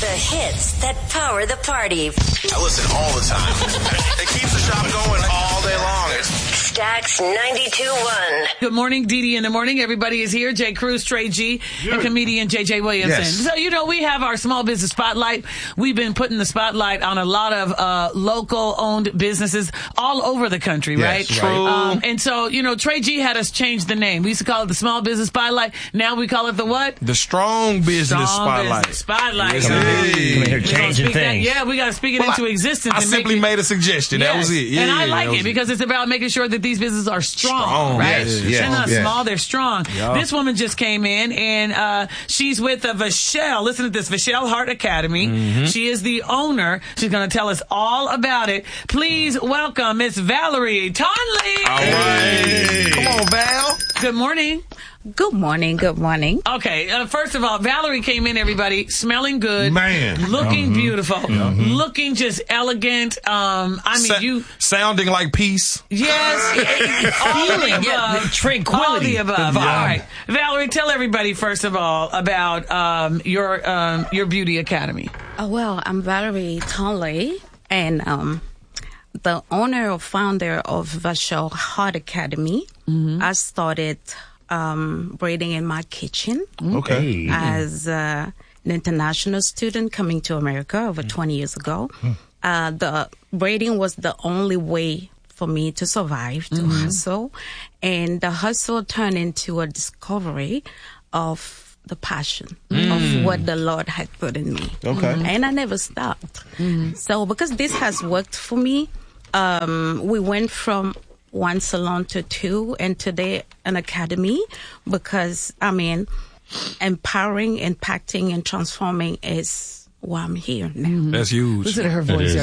The hits that power the party. I listen all the time. It keeps the shop going all day long. Stax 92.1. Good morning, Dee Dee in the morning. Everybody is here. Jay Cruz, Trey G, and comedian JJ Williamson. Yes. So, we have our small business spotlight. We've been putting the spotlight on a lot of local owned businesses all over the country, right? Yes, right. And so, Trey G had us change the name. We used to call it the small business spotlight. Now we call it the what? The strong business spotlight. Business spotlight. Yes, Come in here changing things. We got to speak it into existence. I simply made a suggestion. Yes. That was it. Yeah, and I like that it because it's about making sure that these businesses are strong, right? Yes, They're not yes. small, they're strong. Yeah. This woman just came in and she's with Vachelle. Listen to this, Vachelle Heart Academy. Mm-hmm. She is the owner. She's going to tell us all about it. Please welcome Miss Valerie Tonley. All right. Come on, Val. Good morning. Good morning. Good morning. Okay, first of all, Valerie came in, everybody, smelling good. Man. Looking beautiful. Looking just elegant. Sounding like peace. Yes. all the above. Tranquility. All the above. All right. Valerie, tell everybody, first of all, about your beauty academy. Well, I'm Valerie Tonley, and the owner or founder of Vachelle Heart Academy. Mm-hmm. I started braiding in my kitchen. Okay. As an international student coming to America over 20 years ago. The braiding was the only way for me to survive, to hustle. And the hustle turned into a discovery of the passion of what the Lord had put in me. Okay. And I never stopped. So because this has worked for me, we went from one salon to two, and today an academy, because empowering, impacting, and transforming is why I'm here now. That's huge. Listen to her voice.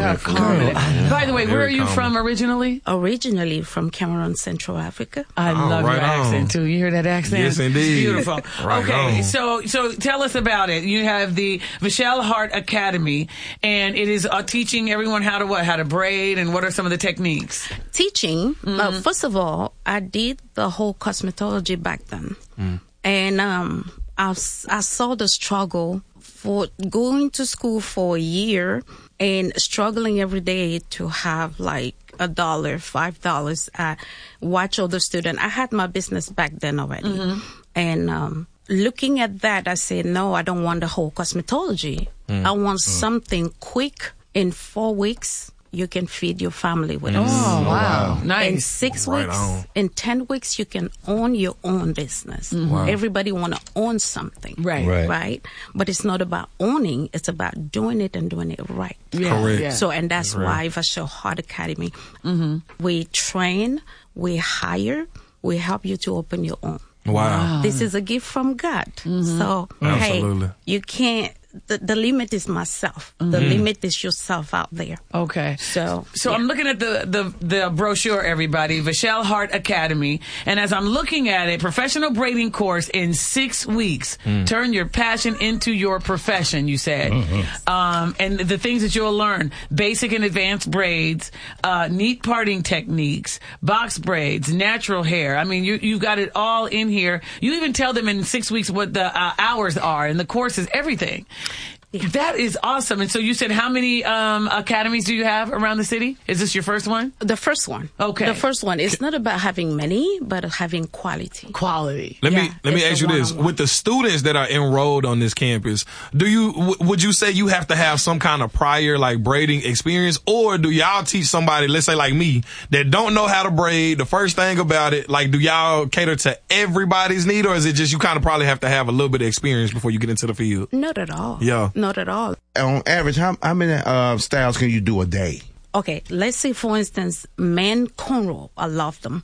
By the way, where are you from originally? Originally from Cameroon, Central Africa. I love your accent too. You hear that accent? Yes, indeed. It's beautiful. Okay, so tell us about it. You have the Vachelle Heart Academy, and it is teaching everyone how to braid, and what are some of the techniques? Teaching. First of all, I did the whole cosmetology back then, and I saw the struggle for going to school for a year and struggling every day to have like $1, $5. Watch other students. I had my business back then already. And looking at that, I said, no, I don't want the whole cosmetology. I want something quick. In 4 weeks, you can feed your family with it. Oh, wow. Nice. In 6 weeks, in 10 weeks, you can own your own business. Wow. Everybody want to own something. Right? But it's not about owning. It's about doing it and doing it right. Yeah. Correct. Yeah. So, and that's why Vachelle Heart Academy. We train, we hire, we help you to open your own. Wow. This is a gift from God. So, Absolutely. hey, you can't. The limit is myself. The limit is yourself out there. Okay. So I'm looking at the brochure, everybody, Vachelle Heart Academy. And as I'm looking at it, professional braiding course in 6 weeks. Turn your passion into your profession, you said. And the things that you'll learn, basic and advanced braids, neat parting techniques, box braids, natural hair. I mean, you've got it all in here. You even tell them in 6 weeks what the hours are and the courses, everything. Yeah. That is awesome. And so you said how many academies do you have around the city? Is this your first one? The first one. Okay. The first one. It's not about having many, but having quality. Quality. Let me ask you this. With the students that are enrolled on this campus, would you say you have to have some kind of prior like braiding experience, or do y'all teach somebody, let's say like me, that don't know how to braid, the first thing about it, like do y'all cater to everybody's need, or is it just you kind of probably have to have a little bit of experience before you get into the field? Not at all. Yeah. Not at all. On average, how many styles can you do a day? Okay, let's say, for instance, men cornrow. I love them.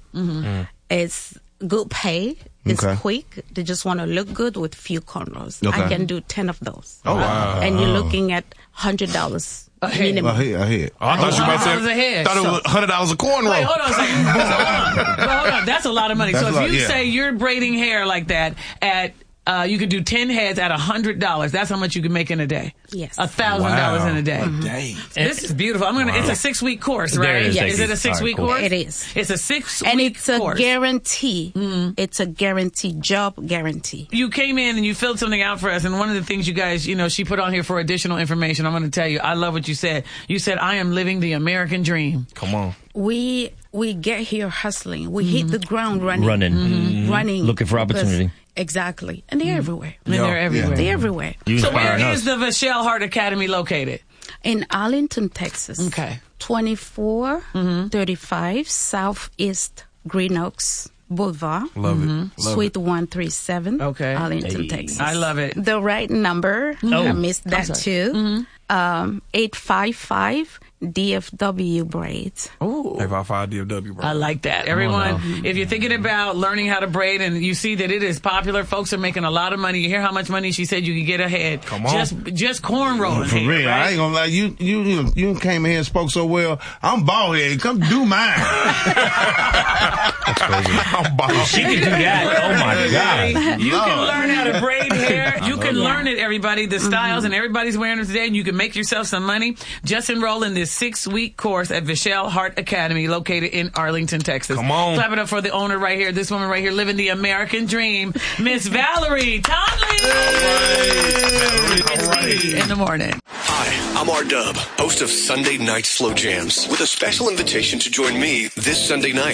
It's good pay. It's quick. They just want to look good with few cornrows. Okay. I can do 10 of those. Oh, wow. And you're looking at $100 minimum. Ahead. Oh, I thought you might say ahead. thought it was $100 a cornrow. Wait, hold on a second. Hold on. That's a lot of money. That's so if you say you're braiding hair like that at You could do 10 heads at $100. That's how much you can make in a day. Yes. $1,000 in a day. Dang. This is beautiful. It's a 6-week course, right? Is it a 6-week course? It is. It's a 6-week course. And it's a guarantee. It's a guarantee, job guarantee. You came in and you filled something out for us, and one of the things you guys, she put on here for additional information, I'm going to tell you, I love what you said. You said, I am living the American dream. Come on. We get here hustling. We hit the ground running. Looking for opportunity. Exactly. And they're everywhere. They're everywhere. They're everywhere. So where is the Vachelle Hart Academy located? In Arlington, Texas. Okay. 2435 Southeast Green Oaks Boulevard. Love it. Suite 137. Okay. Arlington, Texas. I love it. The right number, I missed that too. 855 DFW braids. Ooh. 855 DFW braids. I like that. Everyone, if you're thinking about learning how to braid and you see that it is popular, folks are making a lot of money. You hear how much money she said you could get ahead. Come on. Just cornroll. For real, right? I ain't gonna lie. You came in here and spoke so well. I'm bald headed. Come do mine. I'm bald. She can do that. Oh my God. You can learn how to braid hair. You can learn it, everybody. The styles, and everybody's wearing them today, and you can make yourself some money. Just enroll in this 6-week course at Vachelle Hart Academy, located in Arlington, Texas. Come on. Clap it up for the owner right here, this woman right here, living the American dream, Miss Valerie Tomlin. It's me in the morning. Hi, I'm R-Dub, host of Sunday Night Slow Jams, with a special invitation to join me this Sunday night.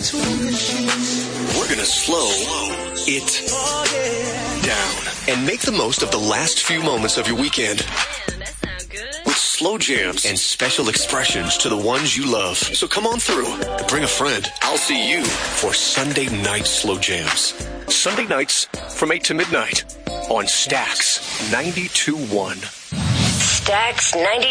We're gonna slow it down and make the most of the last few moments of your weekend. With slow jams and special expressions to the ones you love. So come on through and bring a friend. I'll see you for Sunday Night Slow Jams. Sunday nights from 8 to midnight on Stax 92.1. Stax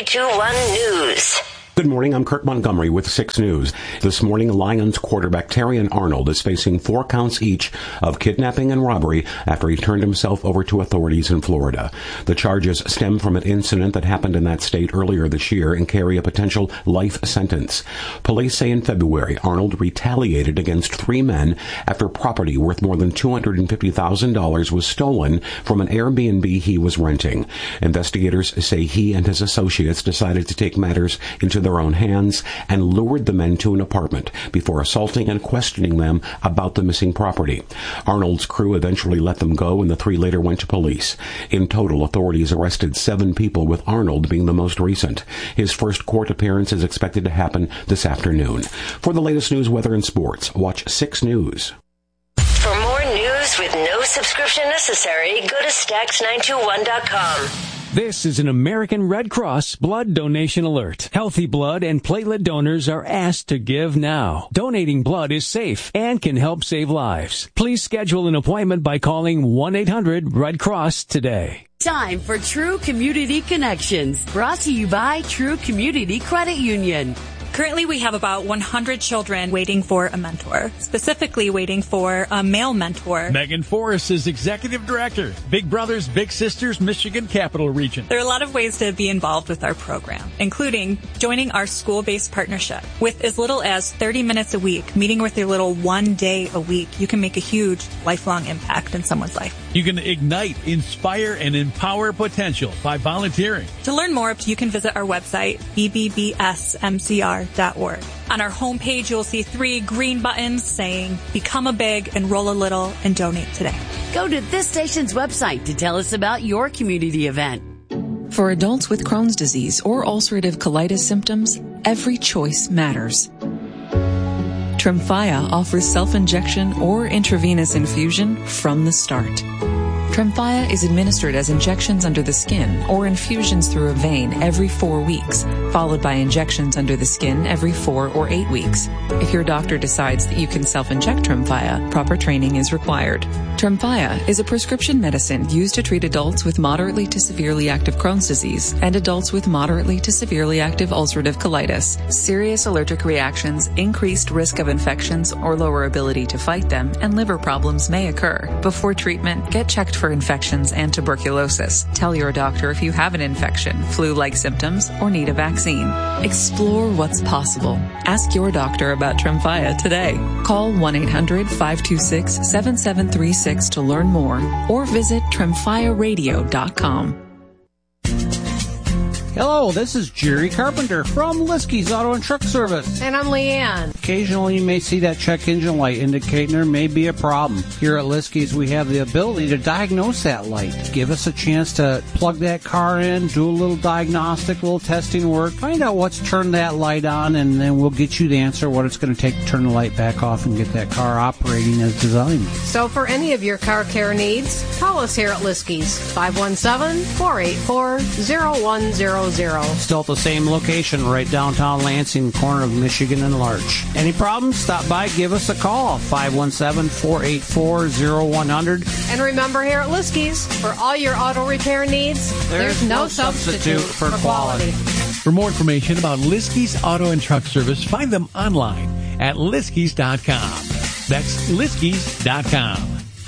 92.1 News. Good morning, I'm Kirk Montgomery with 6 News. This morning, Lions quarterback Terrion Arnold is facing 4 counts each of kidnapping and robbery after he turned himself over to authorities in Florida. The charges stem from an incident that happened in that state earlier this year and carry a potential life sentence. Police say in February, Arnold retaliated against 3 men after property worth more than $250,000 was stolen from an Airbnb he was renting. Investigators say he and his associates decided to take matters into their own hands and lured the men to an apartment before assaulting and questioning them about the missing property. Arnold's crew eventually let them go, and the 3 later went to police. In total, authorities arrested 7 people, with Arnold being the most recent. His first court appearance is expected to happen this afternoon. For the latest news, weather, and sports, watch 6 News. For more news with no subscription necessary, go to Stax921.com. This is an American Red Cross blood donation alert. Healthy blood and platelet donors are asked to give now. Donating blood is safe and can help save lives. Please schedule an appointment by calling 1-800-RED-CROSS today. Time for True Community Connections, brought to you by True Community Credit Union. Currently, we have about 100 children waiting for a mentor, specifically waiting for a male mentor. Megan Forrest is Executive Director, Big Brothers Big Sisters Michigan Capital Region. There are a lot of ways to be involved with our program, including joining our school-based partnership. With as little as 30 minutes a week, meeting with your little 1 day a week, you can make a huge lifelong impact in someone's life. You can ignite, inspire, and empower potential by volunteering. To learn more, you can visit our website, bbbsmcr.org. On our homepage, you'll see 3 green buttons saying, Become a Big, Enroll a Little, and Donate today. Go to this station's website to tell us about your community event. For adults with Crohn's disease or ulcerative colitis symptoms, every choice matters. Tremfya offers self-injection or intravenous infusion from the start. Tremfya is administered as injections under the skin or infusions through a vein every 4 weeks, followed by injections under the skin every 4 or 8 weeks. If your doctor decides that you can self-inject Tremfya, proper training is required. Tremfya is a prescription medicine used to treat adults with moderately to severely active Crohn's disease and adults with moderately to severely active ulcerative colitis. Serious allergic reactions, increased risk of infections or lower ability to fight them, and liver problems may occur. Before treatment, get checked for infections and tuberculosis. Tell your doctor if you have an infection, flu-like symptoms, or need a vaccine. Explore what's possible. Ask your doctor about Tremfya today. Call 1-800-526-7736 to learn more or visit tremfyaradio.com. Hello, this is Jerry Carpenter from Liskey's Auto and Truck Service. And I'm Leanne. Occasionally you may see that check engine light indicating there may be a problem. Here at Liskey's we have the ability to diagnose that light. Give us a chance to plug that car in, do a little diagnostic, a little testing work, find out what's turned that light on, and then we'll get you the answer what it's going to take to turn the light back off and get that car operating as designed. So for any of your car care needs, call us here at Liskey's, 517-484-0100. Still at the same location, right downtown Lansing, corner of Michigan and Larch. Any problems? Stop by, give us a call, 517-484-0100. And remember, here at Liskey's, for all your auto repair needs, there's no substitute for quality. For more information about Liskey's Auto and Truck Service, find them online at Liskey's.com. That's Liskey's.com.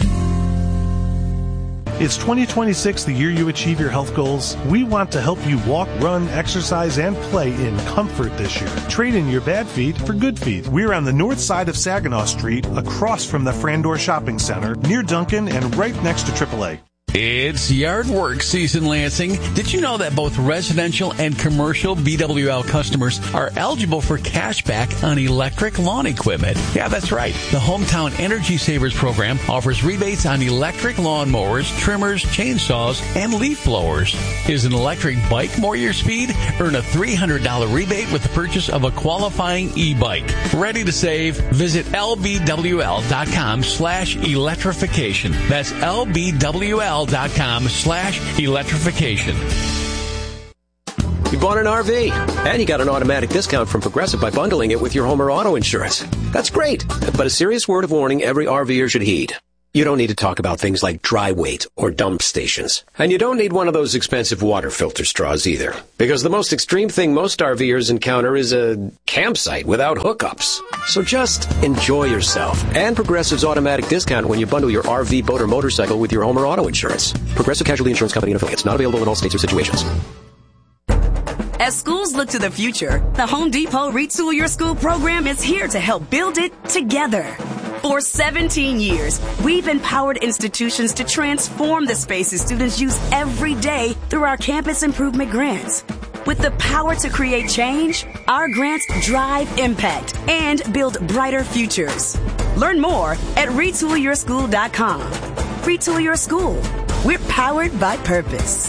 Is 2026 the year you achieve your health goals? We want to help you walk, run, exercise, and play in comfort this year. Trade in your bad feet for good feet. We're on the north side of Saginaw Street, across from the Frandor Shopping Center, near Duncan and right next to AAA. It's yard work season, Lansing. Did you know that both residential and commercial BWL customers are eligible for cash back on electric lawn equipment? Yeah, that's right. The Hometown Energy Savers program offers rebates on electric lawn mowers, trimmers, chainsaws, and leaf blowers. Is an electric bike more your speed? Earn a $300 rebate with the purchase of a qualifying e-bike. Ready to save? Visit lbwl.com/electrification. That's lbwl.com/electrification. You bought an RV, and you got an automatic discount from Progressive by bundling it with your home or auto insurance. That's great, but a serious word of warning every RVer should heed. You don't need to talk about things like dry weight or dump stations. And you don't need one of those expensive water filter straws either. Because the most extreme thing most RVers encounter is a campsite without hookups. So just enjoy yourself. And Progressive's automatic discount when you bundle your RV, boat, or motorcycle with your home or auto insurance. Progressive Casualty Insurance Company and Affiliates. Not available in all states or situations. As schools look to the future, the Home Depot Retool Your School program is here to help build it together. For 17 years, we've empowered institutions to transform the spaces students use every day through our campus improvement grants. With the power to create change, our grants drive impact and build brighter futures. Learn more at retoolyourschool.com. Retool Your School. We're powered by purpose.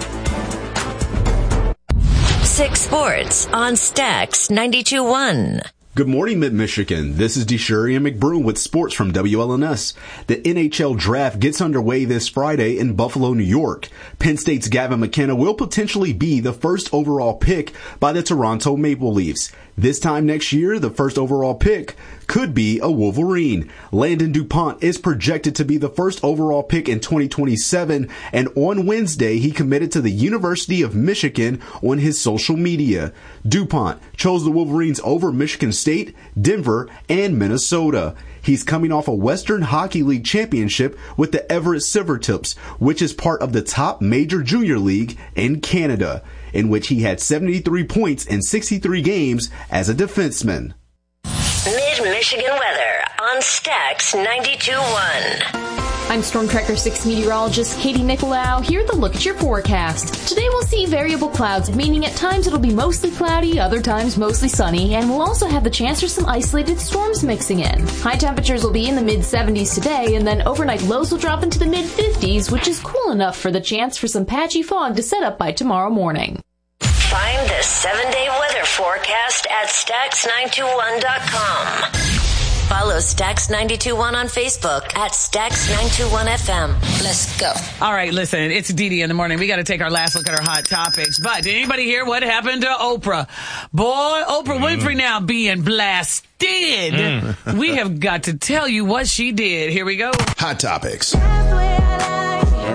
6 Sports on Stax 92.1. Good morning, Mid-Michigan. This is DeShuri and McBroom with sports from WLNS. The NHL draft gets underway this Friday in Buffalo, New York. Penn State's Gavin McKenna will potentially be the first overall pick by the Toronto Maple Leafs. This time next year, the first overall pick could be a Wolverine. Landon DuPont is projected to be the first overall pick in 2027, and on Wednesday, he committed to the University of Michigan on his social media. DuPont chose the Wolverines over Michigan State, Denver, and Minnesota. He's coming off a Western Hockey League championship with the Everett Silvertips, which is part of the top major junior league in Canada, in which he had 73 points in 63 games as a defenseman. Mid-Michigan weather on Stax 92.1. I'm Storm Tracker 6 meteorologist Katie Nicolau. Here to look at your forecast. Today we'll see variable clouds, meaning at times it'll be mostly cloudy, other times mostly sunny, and we'll also have the chance for some isolated storms mixing in. High temperatures will be in the mid-70s today, and then overnight lows will drop into the mid-50s, which is cool enough for the chance for some patchy fog to set up by tomorrow morning. Find the 7-day weather forecast at Stax921.com. Follow Stax 92.1 on Facebook at Stax 921 FM. Let's go. All right, listen, it's Dee in the morning. We got to take our last look at our hot topics. But did anybody hear what happened to Oprah? Boy, Oprah Winfrey now being blasted. We have got to tell you what she did. Here we go. Hot topics.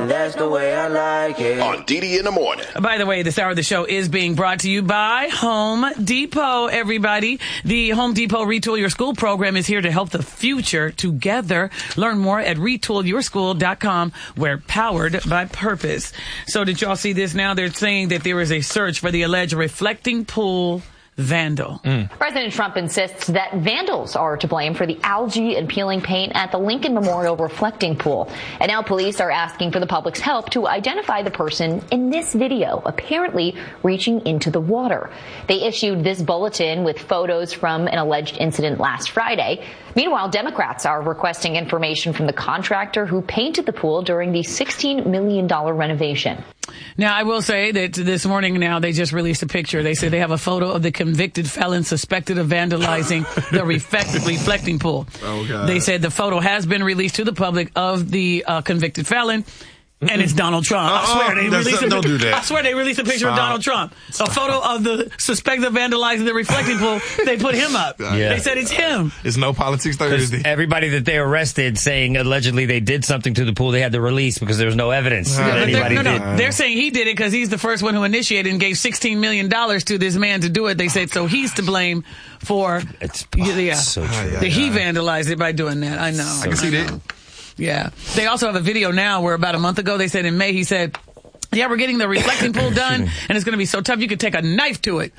and that's the way I like it. On DD in the Morning. By the way, this hour of the show is being brought to you by Home Depot, everybody. The Home Depot Retool Your School program is here to help the future together. Learn more at retoolyourschool.com. We're powered by purpose. So did y'all see this now? They're saying that there is a search for the alleged reflecting pool vandal. President Trump insists that vandals are to blame for the algae and peeling paint at the Lincoln Memorial reflecting pool. And now police are asking for the public's help to identify the person in this video, apparently reaching into the water. They issued this bulletin with photos from an alleged incident last Friday. Meanwhile, Democrats are requesting information from the contractor who painted the pool during the $16 million renovation. Now, I will say that this morning now they just released a picture. They say they have a photo of the convicted felon suspected of vandalizing the reflecting pool. Oh, God. They said the photo has been released to the public of the convicted felon. And it's Donald Trump. I swear they released don't do that. I swear they released a picture of Donald Trump. A photo of the suspect of vandalizing the reflecting pool. They put him up. Yeah. They said it's him. It's no politics Thursday. Everybody that they arrested saying allegedly they did something to the pool, they had to release because there was no evidence that anybody did. They're saying he did it because he's the first one who initiated and gave $16 million to this man to do it. They said so he's to blame for he vandalized it by doing that. I know. I can see that. Yeah. They also have a video now where about a month ago they said in May, he said, yeah, we're getting the reflecting pool done, and it's going to be so tough you could take a knife to it.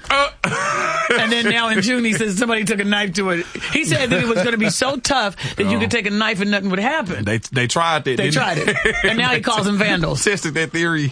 And then now in June he says somebody took a knife to it. He said that it was going to be so tough that you could take a knife and nothing would happen. They tried that. They tried it. And now he calls them vandals. Tested that theory.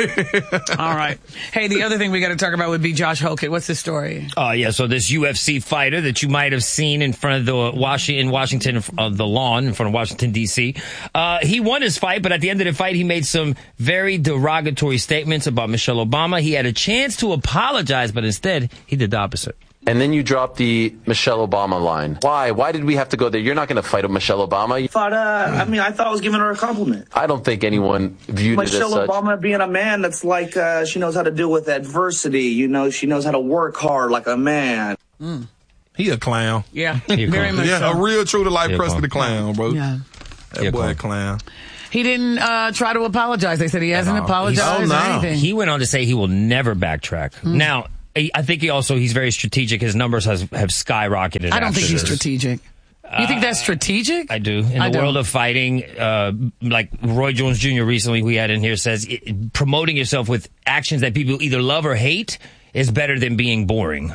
All right. Hey, the other thing we got to talk about would be Josh Hokett. What's the story? Yeah, so this UFC fighter that you might have seen in front of the Washington, the lawn in front of Washington, D.C., he won his fight, but at the end of the fight, he made some very derogatory statements about Michelle Obama. He had a chance to apologize, but instead, he did the opposite. And then you dropped the Michelle Obama line. Why? Why did we have to go there? You're not going to fight with Michelle Obama. I thought I was giving her a compliment. I don't think anyone viewed it as such. Michelle Obama being a man that's like, she knows how to deal with adversity. You know, she knows how to work hard like a man. He a clown. Yeah, very much so. A real true-to-life Preston the Clown, bro. Yeah. That boy a clown. He didn't try to apologize. They said he hasn't apologized or anything. He went on to say he will never backtrack. Now, I think he's very strategic. His numbers have skyrocketed. I don't think he's strategic. You think that's strategic? I do. In the world of fighting, like Roy Jones Jr. recently, we had in here, says promoting yourself with actions that people either love or hate is better than being boring.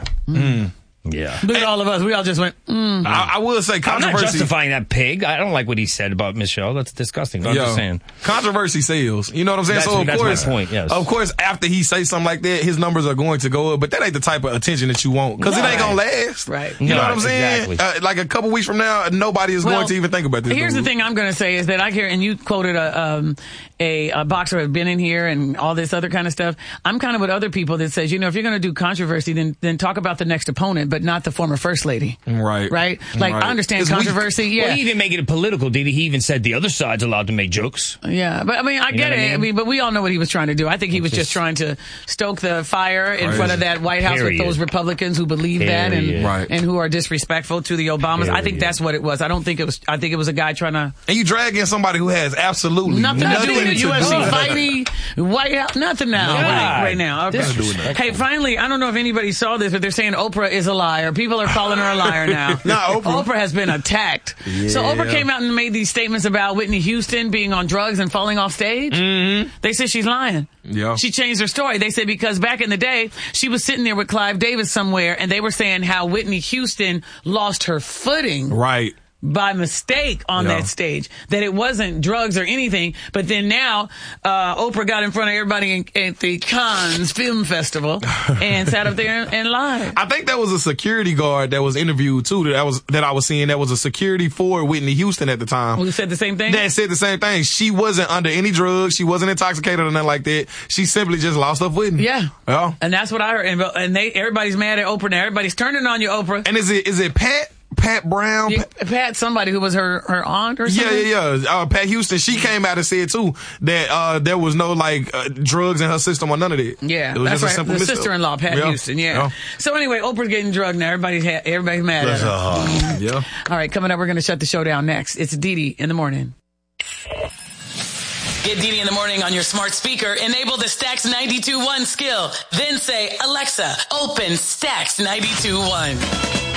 Yeah. Look at all of us. We all just went, I will say controversy. I'm not justifying that pig. I don't like what he said about Michelle. That's disgusting. But I'm just saying. Controversy sells. You know what I'm saying? That's my point, yes. Of course, after he says something like that, his numbers are going to go up, but that ain't the type of attention that you want. Because it ain't going to last. Right. You know what I'm saying? Exactly. Like a couple weeks from now, nobody is going to even think about this. Here's the thing I'm going to say is that I hear, and you quoted a boxer who had been in here and all this other kind of stuff. I'm kind of with other people that says, if you're going to do controversy, then talk about the next opponent, but not the former first lady. Right. Right? Like, I understand controversy. Yeah. Well, he didn't make it political, did he? He even said the other side's allowed to make jokes. Yeah. But, I get it. I mean, but we all know what he was trying to do. I think he was just trying to stoke the fire in front of that White House with those Republicans who believe that and who are disrespectful to the Obamas. I think that's what it was. I think it was a guy trying to... And you drag in somebody who has absolutely nothing to do with the UFC fighting, White House, nothing now. Right now. Okay. Hey, finally, I don't know if anybody saw this, but they're saying Oprah is a liar. People are calling her a liar now. Oprah has been attacked. Yeah. So Oprah came out and made these statements about Whitney Houston being on drugs and falling off stage. Mm-hmm. They said she's lying. Yeah. She changed her story. They said because back in the day, she was sitting there with Clive Davis somewhere, and they were saying how Whitney Houston lost her footing. Right. By mistake on that stage, that it wasn't drugs or anything. But then now, Oprah got in front of everybody at the Cannes Film Festival and sat up there and lied. I think that was a security guard that was interviewed too. That I was seeing. That was a security for Whitney Houston at the time. Who said the same thing? That said the same thing. She wasn't under any drugs. She wasn't intoxicated or nothing like that. She simply just lost her footing. Yeah. Yeah. And that's what I heard. And everybody's mad at Oprah now. Everybody's turning on you, Oprah. And is it Pat Brown? Pat, somebody who was her aunt or something? Yeah. Pat Houston, she came out and said too that there was no drugs in her system or none of that. Yeah, it was that's just right. The sister-in-law, Pat Houston. Yeah. So anyway, Oprah's getting drugged now. Everybody's mad at her. Yeah. All right, coming up, we're going to shut the show down next. It's Dee Dee in the morning. Get Dee Dee in the morning on your smart speaker. Enable the Stax 92.1 skill. Then say, Alexa, open Stax 92.1.